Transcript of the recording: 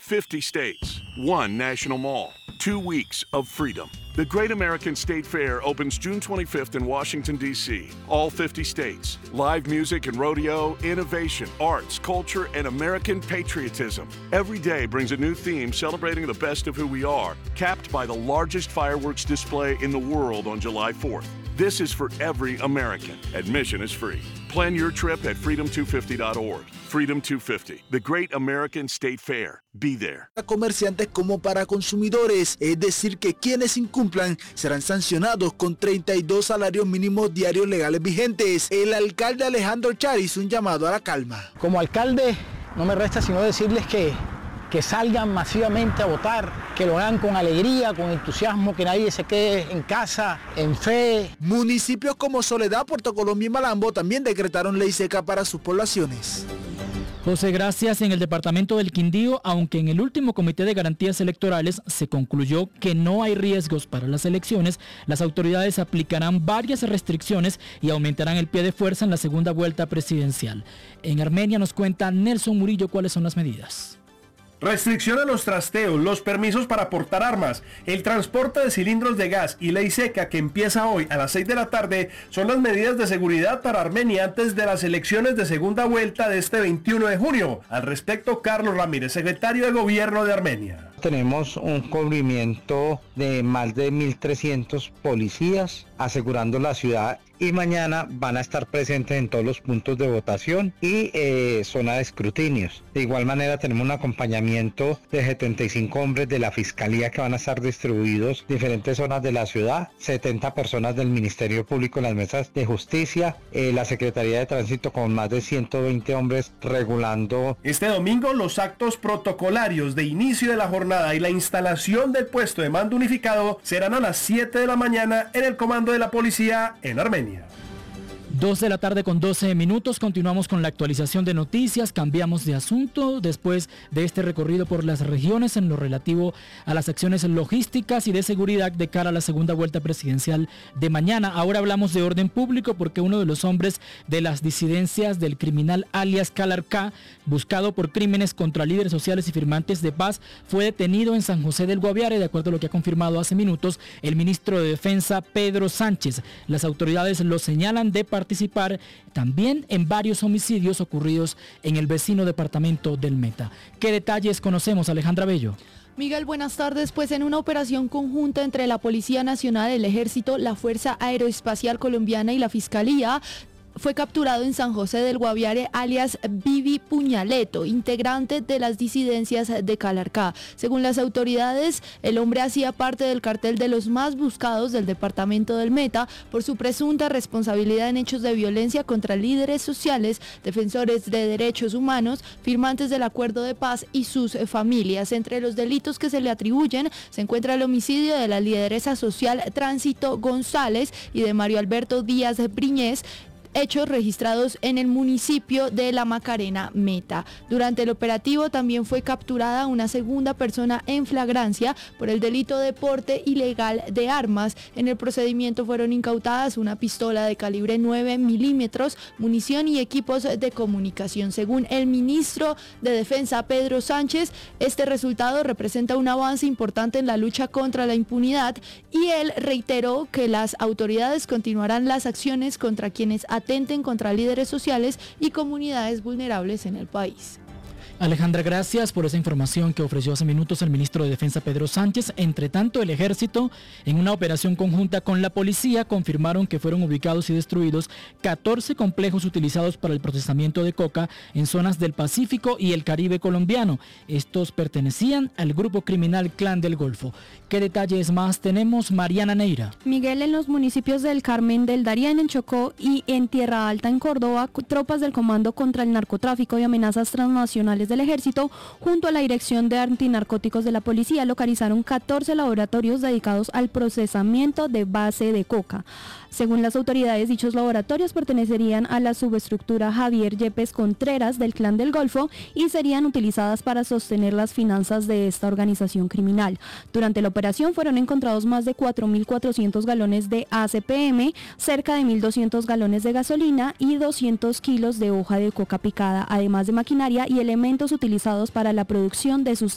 50 states, one national mall, 2 weeks of freedom. The Great American State Fair opens June 25th in Washington, D.C. All 50 states. Live music and rodeo, innovation, arts, culture, and American patriotism. Every day brings a new theme celebrating the best of who we are, capped by the largest fireworks display in the world on July 4th. This is for every American. Admission is free. Plan your trip at freedom250.org. Freedom 250, the Great American State Fair. Be there. Para comerciantes como para consumidores, es decir que quienes incumplan serán sancionados con 32 salarios mínimos diarios legales vigentes. El alcalde Alejandro Char hizo un llamado a la calma. Como alcalde, no me resta sino decirles que salgan masivamente a votar, que lo hagan con alegría, con entusiasmo, que nadie se quede en casa, en fe. Municipios como Soledad, Puerto Colombia y Malambo también decretaron ley seca para sus poblaciones. José, gracias. En el departamento del Quindío, aunque en el último comité de garantías electorales se concluyó que no hay riesgos para las elecciones, las autoridades aplicarán varias restricciones y aumentarán el pie de fuerza en la segunda vuelta presidencial. En Armenia nos cuenta Nelson Murillo cuáles son las medidas. Restricción a los trasteos, los permisos para portar armas, el transporte de cilindros de gas y ley seca que empieza hoy a las 6 de la tarde son las medidas de seguridad para Armenia antes de las elecciones de segunda vuelta de este 21 de junio. Al respecto, Carlos Ramírez, secretario de Gobierno de Armenia. Tenemos un cubrimiento de más de 1.300 policías asegurando la ciudad y mañana van a estar presentes en todos los puntos de votación y zona de escrutinios. De igual manera tenemos un acompañamiento de 75 hombres de la Fiscalía que van a estar distribuidos en diferentes zonas de la ciudad, 70 personas del Ministerio Público en las mesas de justicia, la Secretaría de Tránsito con más de 120 hombres regulando. Este domingo los actos protocolarios de inicio de la jornada y la instalación del puesto de mando unificado serán a las 7 de la mañana en el comando de la policía en Armenia. 2 de la tarde con 12 minutos, continuamos con la actualización de noticias, cambiamos de asunto después de este recorrido por las regiones en lo relativo a las acciones logísticas y de seguridad de cara a la segunda vuelta presidencial de mañana. Ahora hablamos de orden público porque uno de los hombres de las disidencias del criminal alias Calarcá, buscado por crímenes contra líderes sociales y firmantes de paz, fue detenido en San José del Guaviare, de acuerdo a lo que ha confirmado hace minutos el ministro de Defensa Pedro Sánchez. Las autoridades lo señalan de participar también en varios homicidios ocurridos en el vecino departamento del Meta. ¿Qué detalles conocemos, Alejandra Bello? Miguel, buenas tardes. Pues en una operación conjunta entre la Policía Nacional, el Ejército, la Fuerza Aeroespacial Colombiana y la Fiscalía, fue capturado en San José del Guaviare alias Vivi Puñaleto, integrante de las disidencias de Calarcá. Según las autoridades, el hombre hacía parte del cartel de los más buscados del departamento del Meta por su presunta responsabilidad en hechos de violencia contra líderes sociales, defensores de derechos humanos, firmantes del acuerdo de paz y sus familias. Entre los delitos que se le atribuyen se encuentra el homicidio de la lideresa social Tránsito González y de Mario Alberto Díaz Briñez, hechos registrados en el municipio de La Macarena, Meta. Durante el operativo también fue capturada una segunda persona en flagrancia por el delito de porte ilegal de armas. En el procedimiento fueron incautadas una pistola de calibre 9 milímetros, munición y equipos de comunicación. Según el ministro de Defensa Pedro Sánchez, este resultado representa un avance importante en la lucha contra la impunidad y él reiteró que las autoridades continuarán las acciones contra quienes atenten contra líderes sociales y comunidades vulnerables en el país. Alejandra, gracias por esa información que ofreció hace minutos el ministro de Defensa Pedro Sánchez. Entre tanto, el Ejército, en una operación conjunta con la policía, confirmaron que fueron ubicados y destruidos 14 complejos utilizados para el procesamiento de coca en zonas del Pacífico y el Caribe colombiano. Estos pertenecían al grupo criminal Clan del Golfo. ¿Qué detalles más tenemos, Mariana Neira? Miguel, en los municipios del Carmen del Darién, en Chocó y en Tierra Alta, en Córdoba, tropas del Comando contra el Narcotráfico y Amenazas Transnacionales del Ejército, junto a la Dirección de Antinarcóticos de la Policía, localizaron 14 laboratorios dedicados al procesamiento de base de coca. Según las autoridades, dichos laboratorios pertenecerían a la subestructura Javier Yepes Contreras del Clan del Golfo y serían utilizadas para sostener las finanzas de esta organización criminal. Durante la operación fueron encontrados más de 4.400 galones de ACPM, cerca de 1.200 galones de gasolina y 200 kilos de hoja de coca picada, además de maquinaria y elementos utilizados para la producción de